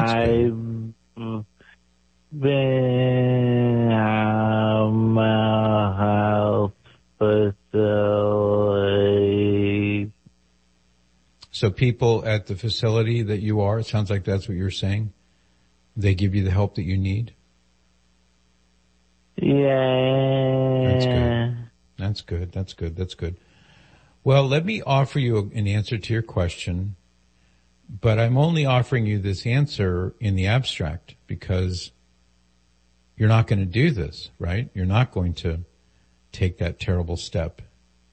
I've been a health facility. So people at the facility that you are, it sounds like that's what you're saying. They give you the help that you need. Yeah. That's good. Well, let me offer you an answer to your question, but I'm only offering you this answer in the abstract because you're not going to do this, right? You're not going to take that terrible step